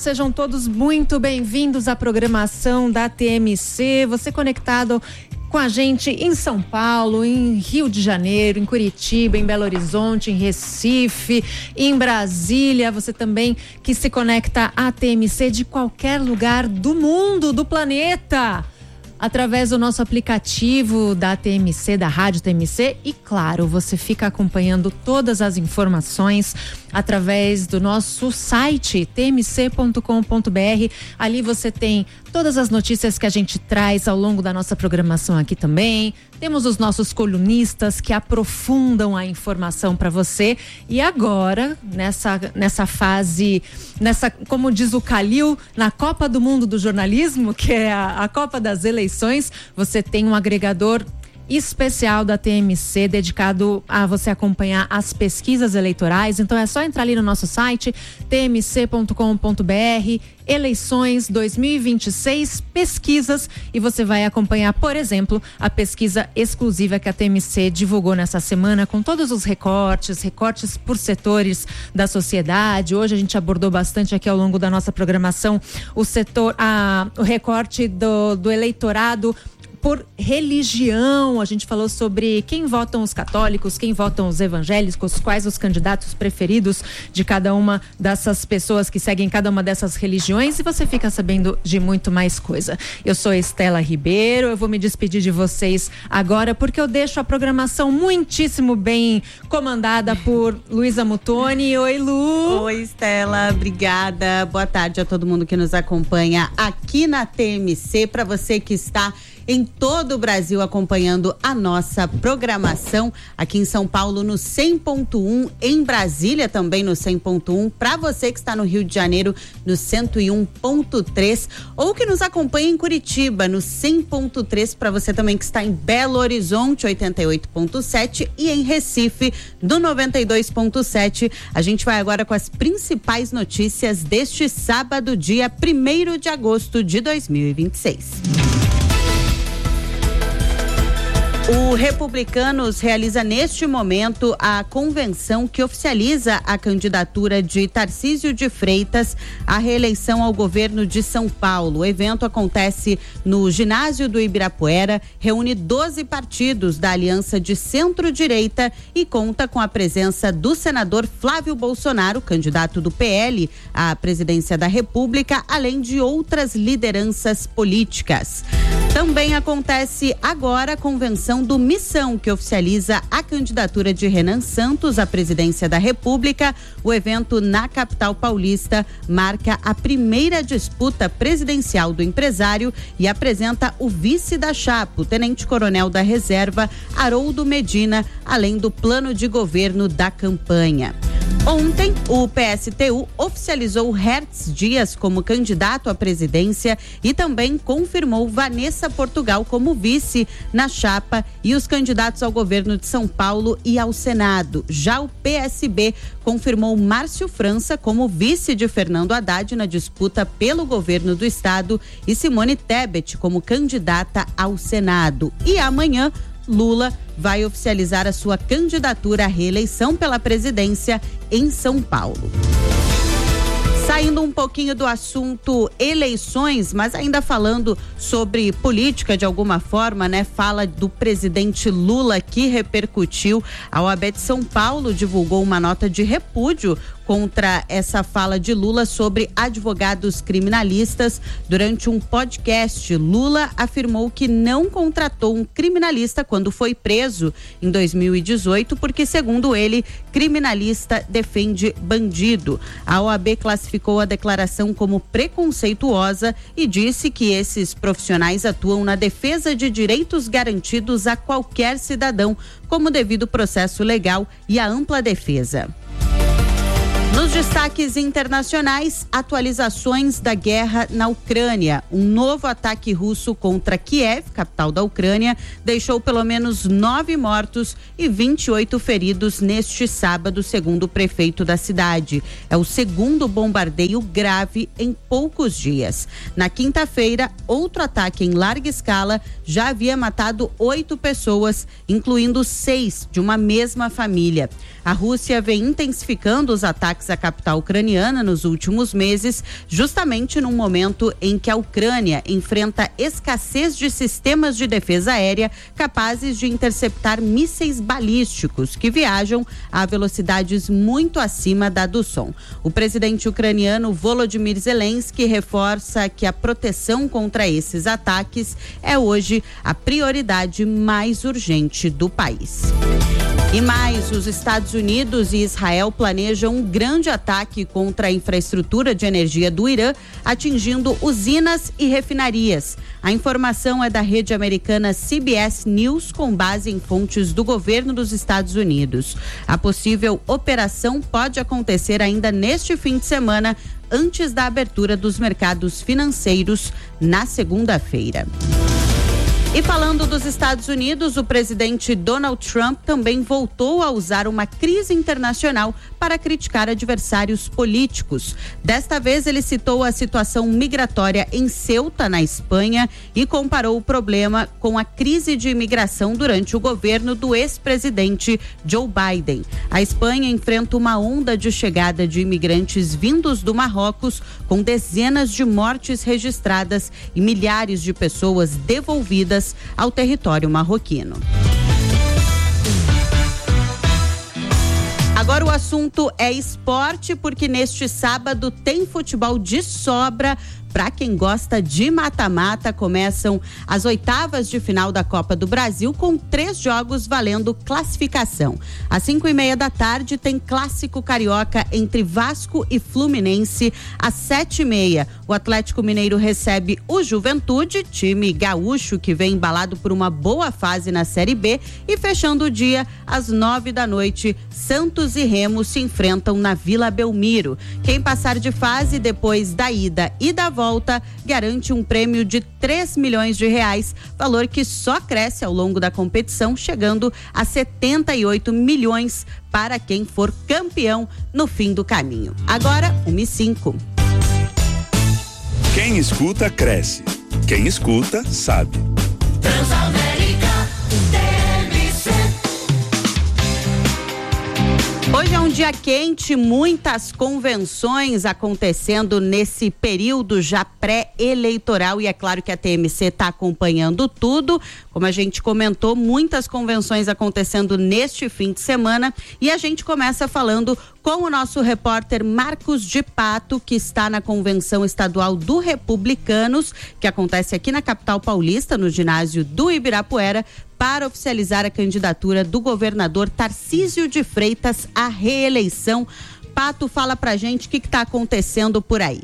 sejam todos muito bem-vindos à programação da TMC. Você conectado com a gente em São Paulo, em Rio de Janeiro, em Curitiba, em Belo Horizonte, em Recife, em Brasília. Você também que se conecta à TMC de qualquer lugar do mundo, do planeta, através do nosso aplicativo da TMC, da Rádio TMC. E claro, você fica acompanhando todas as informações através do nosso site tmc.com.br. Ali você tem todas as notícias que a gente traz ao longo da nossa programação aqui também. Temos os nossos colunistas que aprofundam a informação para você. E agora, nessa fase, como diz o Calil, na Copa do Mundo do Jornalismo, que é a Copa das Eleições, você tem um agregador especial da TMC dedicado a você acompanhar as pesquisas eleitorais. Então é só entrar ali no nosso site tmc.com.br, eleições 2026 pesquisas, e você vai acompanhar, por exemplo, a pesquisa exclusiva que a TMC divulgou nessa semana, com todos os recortes por setores da sociedade. Hoje a gente abordou bastante aqui ao longo da nossa programação o recorte do eleitorado por religião. A gente falou sobre quem votam os católicos, quem votam os evangélicos, quais os candidatos preferidos de cada uma dessas pessoas que seguem cada uma dessas religiões, e você fica sabendo de muito mais coisa. Eu sou Estela Ribeiro, eu vou me despedir de vocês agora, porque eu deixo a programação muitíssimo bem comandada por Luísa Muttoni. Oi, Lu! Oi, Estela, obrigada. Boa tarde a todo mundo que nos acompanha aqui na TMC. Para você que está em todo o Brasil acompanhando a nossa programação, aqui em São Paulo no 100.1, em Brasília também no 100.1, para você que está no Rio de Janeiro no 101.3, ou que nos acompanha em Curitiba no 100.3, para você também que está em Belo Horizonte 88.7 e em Recife do 92.7. A gente vai agora com as principais notícias deste sábado, dia 1º de agosto de 2026. O Republicanos realiza neste momento a convenção que oficializa a candidatura de Tarcísio de Freitas à reeleição ao governo de São Paulo. O evento acontece no ginásio do Ibirapuera, reúne 12 partidos da aliança de centro-direita e conta com a presença do senador Flávio Bolsonaro, candidato do PL à presidência da República, além de outras lideranças políticas. Também acontece agora a convenção do Missão, que oficializa a candidatura de Renan Santos à presidência da República. O evento na capital paulista marca a primeira disputa presidencial do empresário e apresenta o vice da chapa, o tenente-coronel da reserva, Haroldo Medina, além do plano de governo da campanha. Ontem, o PSTU oficializou Hertz Dias como candidato à presidência e também confirmou Vanessa Portugal como vice na chapa e os candidatos ao governo de São Paulo e ao Senado. Já o PSB confirmou Márcio França como vice de Fernando Haddad na disputa pelo governo do estado e Simone Tebet como candidata ao Senado. E amanhã, Lula vai oficializar a sua candidatura à reeleição pela presidência em São Paulo. Saindo um pouquinho do assunto eleições, mas ainda falando sobre política de alguma forma, né? Fala do presidente Lula que repercutiu. A OAB de São Paulo divulgou uma nota de repúdio contra essa fala de Lula sobre advogados criminalistas. Durante um podcast, Lula afirmou que não contratou um criminalista quando foi preso em 2018, porque, segundo ele, criminalista defende bandido. A OAB classificou a declaração como preconceituosa e disse que esses profissionais atuam na defesa de direitos garantidos a qualquer cidadão, como o devido processo legal e a ampla defesa. Nos destaques internacionais, atualizações da guerra na Ucrânia. Um novo ataque russo contra Kiev, capital da Ucrânia, deixou pelo menos 9 mortos e 28 feridos neste sábado, segundo o prefeito da cidade. É o segundo bombardeio grave em poucos dias. Na quinta-feira, outro ataque em larga escala já havia matado 8 pessoas, incluindo 6 de uma mesma família. A Rússia vem intensificando os ataques ataques à capital ucraniana nos últimos meses, justamente num momento em que a Ucrânia enfrenta escassez de sistemas de defesa aérea capazes de interceptar mísseis balísticos que viajam a velocidades muito acima da do som. O presidente ucraniano Volodymyr Zelensky reforça que a proteção contra esses ataques é hoje a prioridade mais urgente do país. E mais, os Estados Unidos e Israel planejam um grande ataque contra a infraestrutura de energia do Irã, atingindo usinas e refinarias. A informação é da rede americana CBS News, com base em fontes do governo dos Estados Unidos. A possível operação pode acontecer ainda neste fim de semana, antes da abertura dos mercados financeiros na segunda-feira. E falando dos Estados Unidos, o presidente Donald Trump também voltou a usar uma crise internacional para criticar adversários políticos. Desta vez, ele citou a situação migratória em Ceuta, na Espanha, e comparou o problema com a crise de imigração durante o governo do ex-presidente Joe Biden. A Espanha enfrenta uma onda de chegada de imigrantes vindos do Marrocos, com dezenas de mortes registradas e milhares de pessoas devolvidas ao território marroquino. Agora o assunto é esporte, porque neste sábado tem futebol de sobra. Para quem gosta de mata-mata, começam as oitavas de final da Copa do Brasil com 3 jogos valendo classificação. Às 5:30 da tarde tem clássico carioca entre Vasco e Fluminense. Às 7:30, o Atlético Mineiro recebe o Juventude, time gaúcho que vem embalado por uma boa fase na Série B. E fechando o dia, às 9 da noite, Santos e Remo se enfrentam na Vila Belmiro. Quem passar de fase depois da ida e da volta garante um prêmio de R$3 milhões, valor que só cresce ao longo da competição, chegando a 78 milhões para quem for campeão no fim do caminho. Agora, 1:05. Quem escuta, cresce. Quem escuta, sabe. Transamérica, TMC. Hoje é um dia quente, muitas convenções acontecendo nesse período já pré-eleitoral, e é claro que a TMC está acompanhando tudo. Como a gente comentou, muitas convenções acontecendo neste fim de semana, e a gente começa falando com o nosso repórter Marcos de Pato, que está na convenção estadual do Republicanos, que acontece aqui na capital paulista, no ginásio do Ibirapuera, para oficializar a candidatura do governador Tarcísio de Freitas à reeleição. Pato, fala pra gente o que está acontecendo por aí.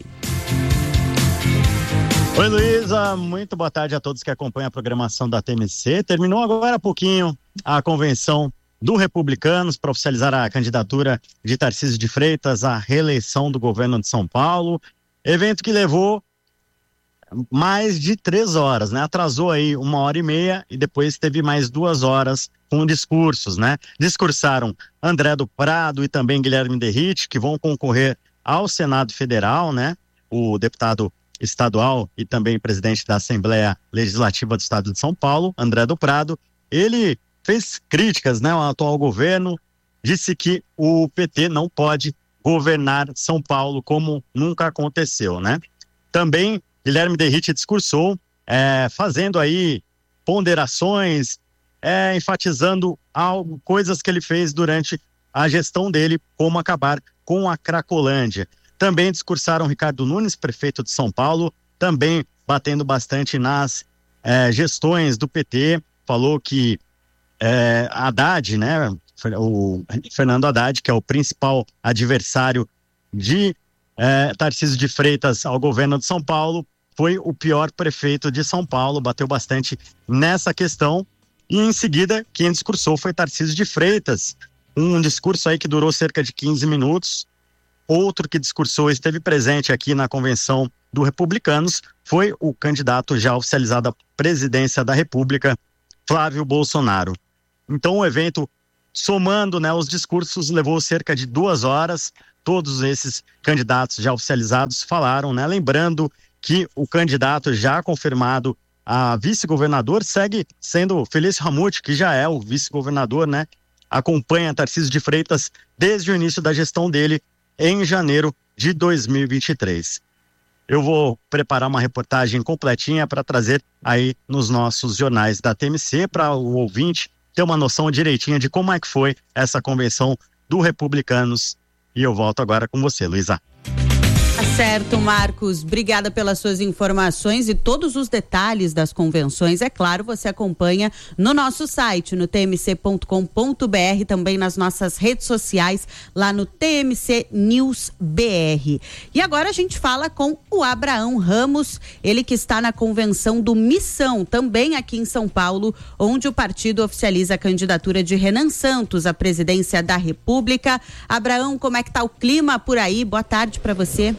Oi, Luísa, muito boa tarde a todos que acompanham a programação da TMC. Terminou agora há pouquinho a convenção do Republicanos para oficializar a candidatura de Tarcísio de Freitas à reeleição do governo de São Paulo. Evento que levou mais de 3 horas, né? Atrasou aí 1h30 e depois teve mais 2 horas com discursos, né? Discursaram André do Prado e também Guilherme Derrite, que vão concorrer ao Senado Federal, né? O deputado estadual e também presidente da Assembleia Legislativa do Estado de São Paulo, André do Prado, ele fez críticas, né, ao atual governo, disse que o PT não pode governar São Paulo como nunca aconteceu, né? Também Guilherme Derrite discursou, fazendo aí ponderações, enfatizando coisas que ele fez durante a gestão dele, como acabar com a Cracolândia. Também discursaram Ricardo Nunes, prefeito de São Paulo, também batendo bastante nas gestões do PT, falou que Haddad, né, o Fernando Haddad, que é o principal adversário de Tarcísio de Freitas ao governo de São Paulo, foi o pior prefeito de São Paulo, bateu bastante nessa questão. E em seguida, quem discursou foi Tarcísio de Freitas, um discurso aí que durou cerca de 15 minutos. Outro que discursou, esteve presente aqui na convenção do Republicanos, foi o candidato já oficializado à presidência da República, Flávio Bolsonaro. Então o evento, somando, né, os discursos, levou cerca de 2 horas. Todos esses candidatos já oficializados falaram, né? Lembrando que o candidato já confirmado a vice-governador segue sendo Felício Ramute, que já é o vice-governador, né? Acompanha Tarcísio de Freitas desde o início da gestão dele em janeiro de 2023. Eu vou preparar uma reportagem completinha para trazer aí nos nossos jornais da TMC, para o ouvinte ter uma noção direitinha de como é que foi essa convenção do Republicanos. E eu volto agora com você, Luísa. Tá certo, Marcos. Obrigada pelas suas informações e todos os detalhes das convenções. É claro, você acompanha no nosso site, no tmc.com.br, também nas nossas redes sociais, lá no TMC News BR. E agora a gente fala com o Abraão Ramos, ele que está na convenção do Missão, também aqui em São Paulo, onde o partido oficializa a candidatura de Renan Santos à presidência da República. Abraão, como é que tá o clima por aí? Boa tarde para você.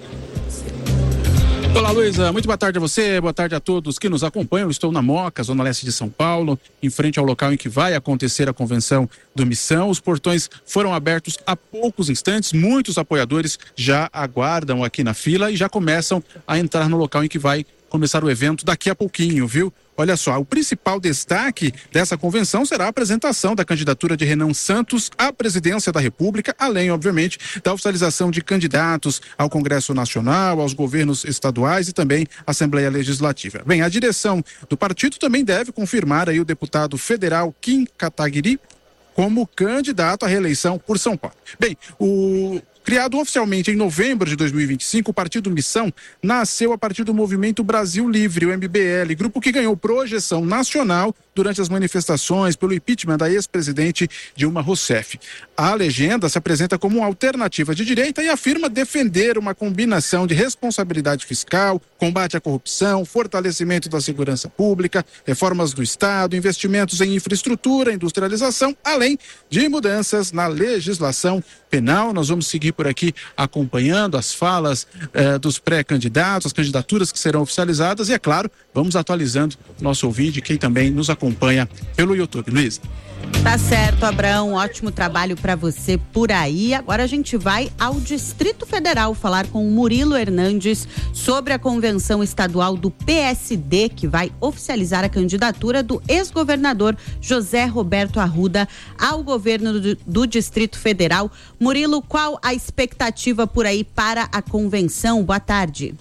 Olá, Luísa, muito boa tarde a você, boa tarde a todos que nos acompanham. Eu estou na Moca, Zona Leste de São Paulo, em frente ao local em que vai acontecer a convenção do Missão. Os portões foram abertos há poucos instantes, muitos apoiadores já aguardam aqui na fila e já começam a entrar no local em que vai começar o evento daqui a pouquinho, viu? Olha só, o principal destaque dessa convenção será a apresentação da candidatura de Renan Santos à presidência da República, além, obviamente, da oficialização de candidatos ao Congresso Nacional, aos governos estaduais e também à Assembleia Legislativa. Bem, a direção do partido também deve confirmar aí o deputado federal Kim Kataguiri como candidato à reeleição por São Paulo. Bem, criado oficialmente em novembro de 2025, o Partido Missão nasceu a partir do Movimento Brasil Livre, o MBL, grupo que ganhou projeção nacional durante as manifestações pelo impeachment da ex-presidente Dilma Rousseff. A legenda se apresenta como uma alternativa de direita e afirma defender uma combinação de responsabilidade fiscal, combate à corrupção, fortalecimento da segurança pública, reformas do Estado, investimentos em infraestrutura, industrialização, além de mudanças na legislação penal. Nós vamos seguir por aqui acompanhando as falas dos pré-candidatos, as candidaturas que serão oficializadas e, é claro, vamos atualizando nosso ouvinte, quem também nos acompanha pelo YouTube. Luiz. Tá certo, Abraão, ótimo trabalho para você por aí. Agora a gente vai ao Distrito Federal falar com o Murilo Hernandes sobre a convenção estadual do PSD, que vai oficializar a candidatura do ex-governador José Roberto Arruda ao governo do Distrito Federal. Murilo, qual a expectativa por aí para a convenção? Boa tarde.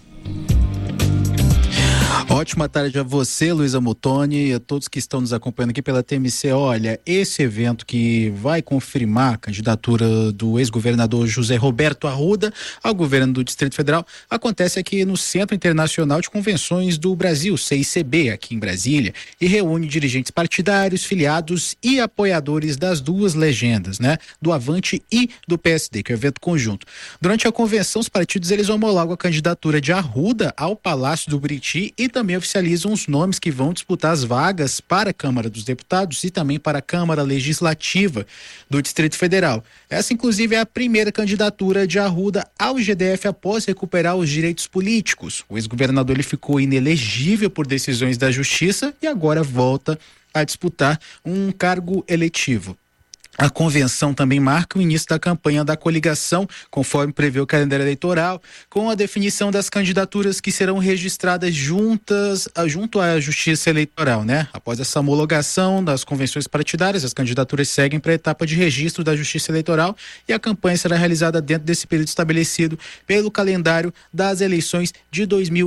Ótima tarde a você, Luísa Mutoni, e a todos que estão nos acompanhando aqui pela TMC. Olha, esse evento que vai confirmar a candidatura do ex-governador José Roberto Arruda ao governo do Distrito Federal acontece aqui no Centro Internacional de Convenções do Brasil, CICB, aqui em Brasília, e reúne dirigentes partidários, filiados e apoiadores das duas legendas, né? Do Avante e do PSD, que é o evento conjunto. Durante a convenção, os partidos eles homologam a candidatura de Arruda ao Palácio do Buriti e também oficializam os nomes que vão disputar as vagas para a Câmara dos Deputados e também para a Câmara Legislativa do Distrito Federal. Essa, inclusive, é a primeira candidatura de Arruda ao GDF após recuperar os direitos políticos. O ex-governador ele ficou inelegível por decisões da Justiça e agora volta a disputar um cargo eletivo. A convenção também marca o início da campanha da coligação, conforme prevê o calendário eleitoral, com a definição das candidaturas que serão registradas junto à Justiça Eleitoral, né? Após essa homologação das convenções partidárias, as candidaturas seguem para a etapa de registro da Justiça Eleitoral e a campanha será realizada dentro desse período estabelecido pelo calendário das eleições de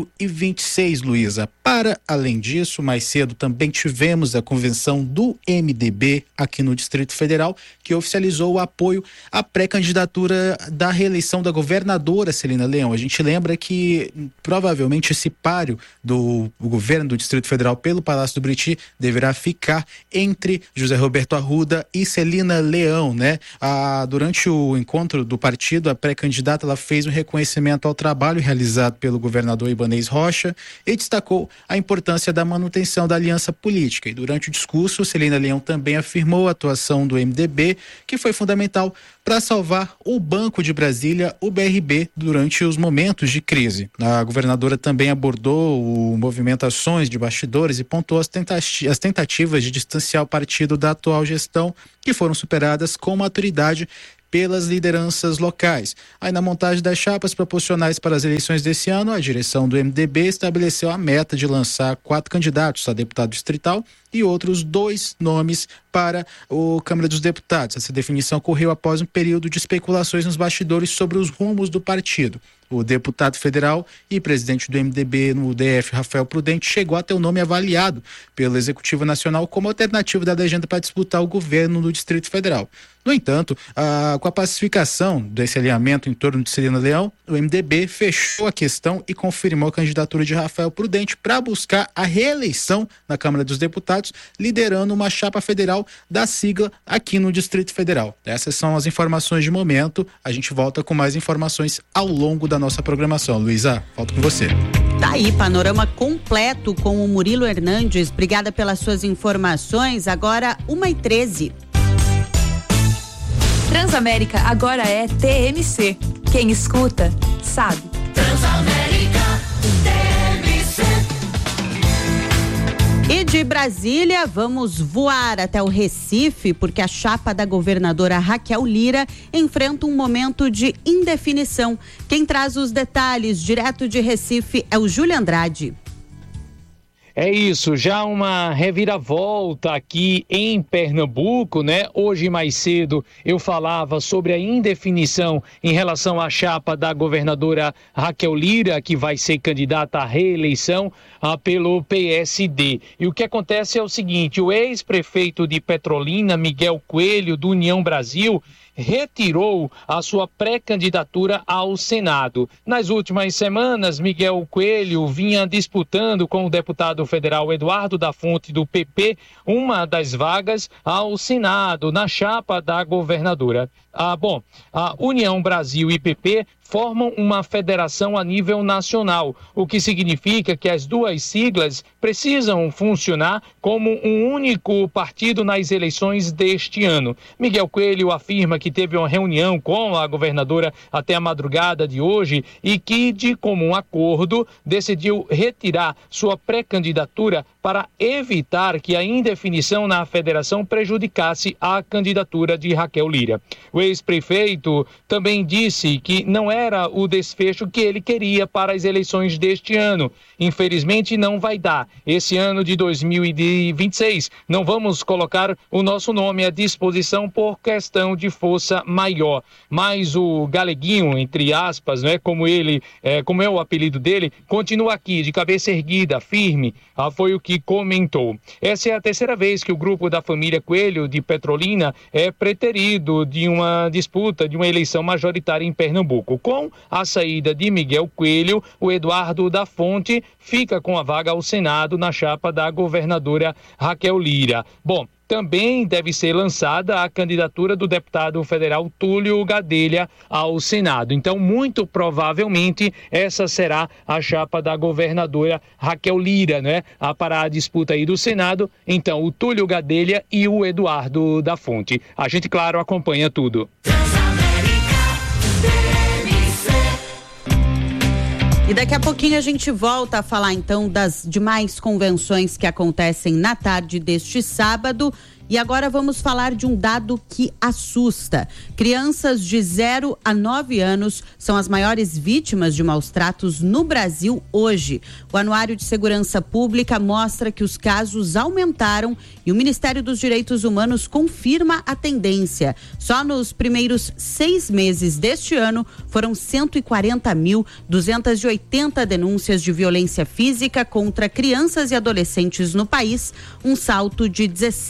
2026, Luísa. Para além disso, mais cedo também tivemos a convenção do MDB aqui no Distrito Federal, que oficializou o apoio à pré-candidatura da reeleição da governadora Celina Leão. A gente lembra que provavelmente esse páreo do governo do Distrito Federal pelo Palácio do Buriti deverá ficar entre José Roberto Arruda e Celina Leão, né? Durante o encontro do partido, a pré-candidata ela fez um reconhecimento ao trabalho realizado pelo governador Ibanez Rocha e destacou a importância da manutenção da aliança política. E durante o discurso, Celina Leão também afirmou a atuação do MDB, que foi fundamental para salvar o Banco de Brasília, o BRB, durante os momentos de crise. A governadora também abordou o movimentações de bastidores e pontuou as tentativas de distanciar o partido da atual gestão, que foram superadas com maturidade pelas lideranças locais. Aí na montagem das chapas proporcionais para as eleições desse ano, a direção do MDB estabeleceu a meta de lançar 4 candidatos a deputado distrital e outros 2 nomes para o Câmara dos Deputados. Essa definição ocorreu após um período de especulações nos bastidores sobre os rumos do partido. O deputado federal e presidente do MDB no DF, Rafael Prudente, chegou a ter o nome avaliado pelo Executivo Nacional como alternativa da legenda para disputar o governo no Distrito Federal. No entanto, com a pacificação desse alinhamento em torno de Celina Leão, o MDB fechou a questão e confirmou a candidatura de Rafael Prudente para buscar a reeleição na Câmara dos Deputados, liderando uma chapa federal da sigla aqui no Distrito Federal. Essas são as informações de momento. A gente volta com mais informações ao longo da nossa programação. Luísa, volto com você. Tá aí, panorama completo com o Murilo Hernandes. Obrigada pelas suas informações. Agora, 1h13. Transamérica agora é TMC. Quem escuta, sabe. Transamérica TMC. E de Brasília, vamos voar até o Recife, porque a chapa da governadora Raquel Lira enfrenta um momento de indefinição. Quem traz os detalhes direto de Recife é o Júlio Andrade. É isso, já uma reviravolta aqui em Pernambuco, né? Hoje mais cedo eu falava sobre a indefinição em relação à chapa da governadora Raquel Lira, que vai ser candidata à reeleição pelo PSD. E o que acontece é o seguinte, o ex-prefeito de Petrolina, Miguel Coelho, do União Brasil, retirou a sua pré-candidatura ao Senado. Nas últimas semanas, Miguel Coelho vinha disputando com o deputado federal Eduardo da Fonte, do PP, uma das vagas ao Senado, na chapa da governadora. A União Brasil e PP formam uma federação a nível nacional, o que significa que as duas siglas precisam funcionar como um único partido nas eleições deste ano. Miguel Coelho afirma que teve uma reunião com a governadora até a madrugada de hoje e que, de comum acordo, decidiu retirar sua pré-candidatura para evitar que a indefinição na federação prejudicasse a candidatura de Raquel Lira. O ex-prefeito também disse que não era o desfecho que ele queria para as eleições deste ano. Infelizmente não vai dar. Esse ano de 2026 não vamos colocar o nosso nome à disposição por questão de força maior. Mas o Galeguinho, entre aspas, né, como é o apelido dele, continua aqui de cabeça erguida, firme, foi o que comentou. Essa é a terceira vez que o grupo da família Coelho de Petrolina é preterido de uma disputa de uma eleição majoritária em Pernambuco. Com a saída de Miguel Coelho, o Eduardo da Fonte fica com a vaga ao Senado na chapa da governadora Raquel Lira. Também deve ser lançada a candidatura do deputado federal Túlio Gadelha ao Senado. Então, muito provavelmente, essa será a chapa da governadora Raquel Lira, né? Para a disputa aí do Senado, então, o Túlio Gadelha e o Eduardo da Fonte. A gente, claro, acompanha tudo. E daqui a pouquinho a gente volta a falar então das demais convenções que acontecem na tarde deste sábado. E agora vamos falar de um dado que assusta. Crianças de 0 a 9 anos são as maiores vítimas de maus tratos no Brasil hoje. O Anuário de Segurança Pública mostra que os casos aumentaram e o Ministério dos Direitos Humanos confirma a tendência. Só nos primeiros 6 meses deste ano foram 140.280 denúncias de violência física contra crianças e adolescentes no país, um salto de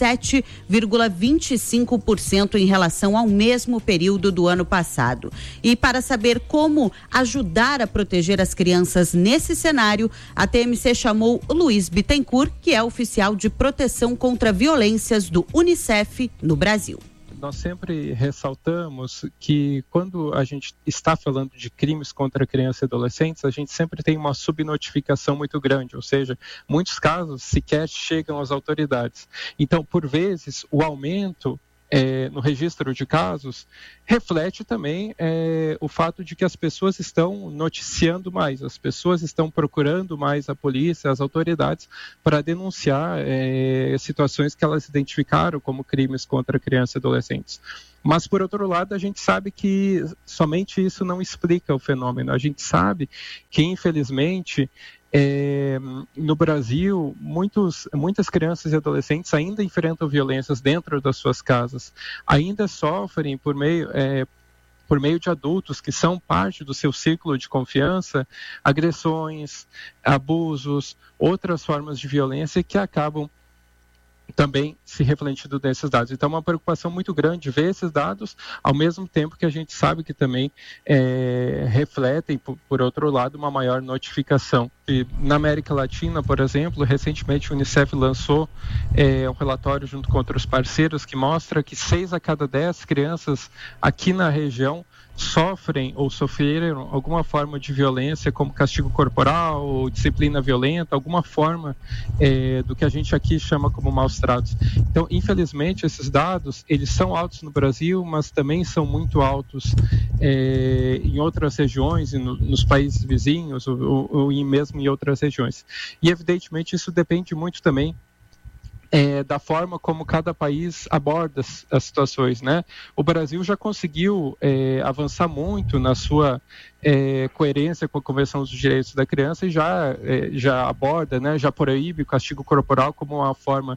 17,25% em relação ao mesmo período do ano passado. E para saber como ajudar a proteger as crianças nesse cenário, a TMC chamou o Luiz Bittencourt, que é oficial de proteção contra violências do UNICEF no Brasil. Nós sempre ressaltamos que quando a gente está falando de crimes contra crianças e adolescentes, a gente sempre tem uma subnotificação muito grande, ou seja, muitos casos sequer chegam às autoridades. Então, por vezes, o aumento no registro de casos reflete também o fato de que as pessoas estão noticiando mais, as pessoas estão procurando mais a polícia, as autoridades, para denunciar situações que elas identificaram como crimes contra crianças e adolescentes. Mas, por outro lado, a gente sabe que somente isso não explica o fenômeno. A gente sabe que, infelizmente, no Brasil, muitas crianças e adolescentes ainda enfrentam violências dentro das suas casas, ainda sofrem por meio de adultos que são parte do seu círculo de confiança, agressões, abusos, outras formas de violência que acabam também se refletindo nesses dados. Então, é uma preocupação muito grande ver esses dados, ao mesmo tempo que a gente sabe que também refletem, por outro lado, uma maior notificação. E na América Latina, por exemplo, recentemente o Unicef lançou um relatório junto com outros parceiros que mostra que 6 a cada 10 crianças aqui na região sofrem ou sofreram alguma forma de violência, como castigo corporal ou disciplina violenta, alguma forma do que a gente aqui chama como maus tratos. Então, infelizmente, esses dados, eles são altos no Brasil, mas também são muito altos em outras regiões, nos países vizinhos ou mesmo em outras regiões. E, evidentemente, isso depende muito também da forma como cada país aborda as situações, né? O Brasil já conseguiu avançar muito na sua coerência com a Convenção dos Direitos da Criança e já aborda, né? Já proíbe o castigo corporal como uma forma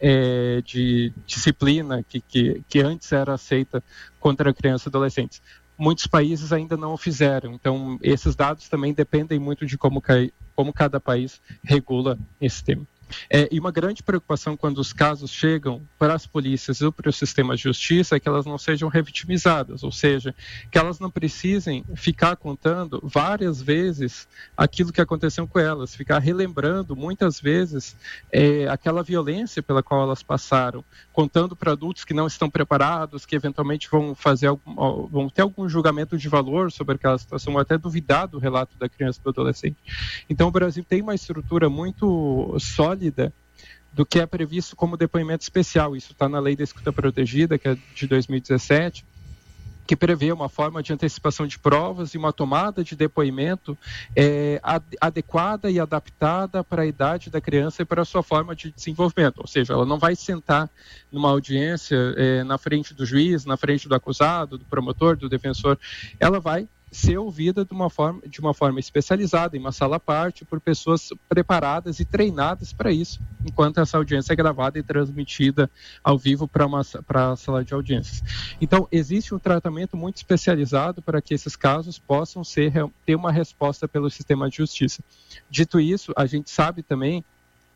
de disciplina que antes era aceita contra a criança e adolescentes. Muitos países ainda não o fizeram, então esses dados também dependem muito de como cada país regula esse tema. E uma grande preocupação quando os casos chegam para as polícias ou para o sistema de justiça é que elas não sejam revitimizadas, ou seja, que elas não precisem ficar contando várias vezes aquilo que aconteceu com elas, ficar relembrando muitas vezes aquela violência pela qual elas passaram, contando para adultos que não estão preparados, que eventualmente vão ter algum julgamento de valor sobre aquela situação, ou até duvidar do relato da criança ou do adolescente. Então o Brasil tem uma estrutura muito sólida do que é previsto como depoimento especial. Isso está na Lei da Escuta Protegida, que é de 2017, que prevê uma forma de antecipação de provas e uma tomada de depoimento adequada e adaptada para a idade da criança e para a sua forma de desenvolvimento. Ou seja, ela não vai sentar numa audiência na frente do juiz, na frente do acusado, do promotor, do defensor. Ela vai ser ouvida de uma forma especializada, em uma sala à parte, por pessoas preparadas e treinadas para isso, enquanto essa audiência é gravada e transmitida ao vivo para a sala de audiências. Então, existe um tratamento muito especializado para que esses casos possam ter uma resposta pelo sistema de justiça. Dito isso, a gente sabe também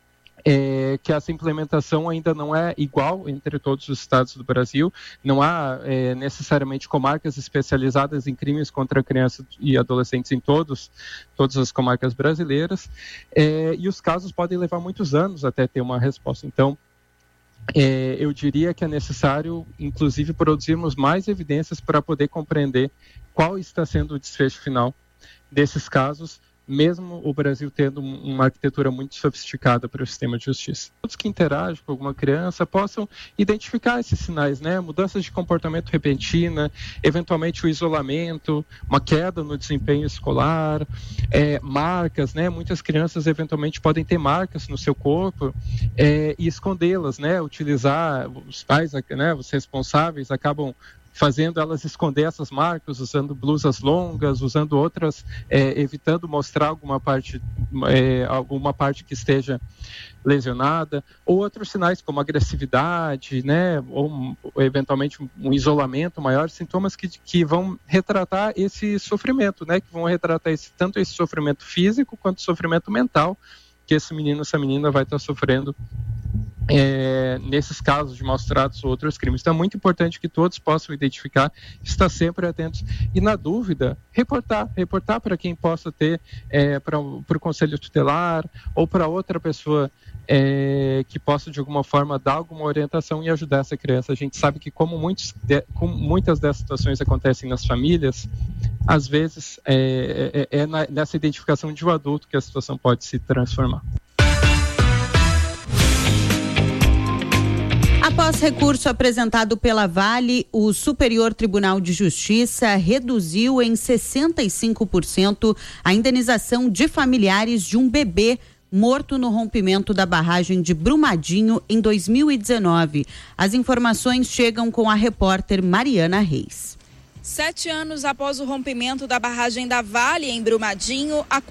que essa implementação ainda não é igual entre todos os estados do Brasil, não há necessariamente comarcas especializadas em crimes contra crianças e adolescentes em todas as comarcas brasileiras, e os casos podem levar muitos anos até ter uma resposta. Então, eu diria que é necessário, inclusive, produzirmos mais evidências para poder compreender qual está sendo o desfecho final desses casos, mesmo o Brasil tendo uma arquitetura muito sofisticada para o sistema de justiça. Todos que interagem com alguma criança possam identificar esses sinais, né? Mudanças de comportamento repentina, eventualmente o isolamento, uma queda no desempenho escolar, marcas, né? Muitas crianças eventualmente podem ter marcas no seu corpo e escondê-las, né? Utilizar, os pais, né? Os responsáveis acabam fazendo elas esconder essas marcas, usando blusas longas, usando outras, evitando mostrar alguma parte que esteja lesionada, ou outros sinais como agressividade, né, ou eventualmente um isolamento maior, sintomas que vão retratar esse sofrimento, né, que vão retratar tanto esse sofrimento físico quanto o sofrimento mental que esse menino, essa menina vai estar sofrendo nesses casos de maus tratos ou outros crimes. Então é muito importante que todos possam identificar, estar sempre atentos e, na dúvida, reportar para quem possa ter, para o conselho tutelar ou para outra pessoa que possa de alguma forma dar alguma orientação e ajudar essa criança. A gente sabe que como muitas dessas situações acontecem nas famílias, às vezes nessa identificação de um adulto que a situação pode se transformar. Após recurso apresentado pela Vale, o Superior Tribunal de Justiça reduziu em 65% a indenização de familiares de um bebê morto no rompimento da barragem de Brumadinho em 2019. As informações chegam com a repórter Mariana Reis. 7 anos após o rompimento da barragem da Vale em Brumadinho, a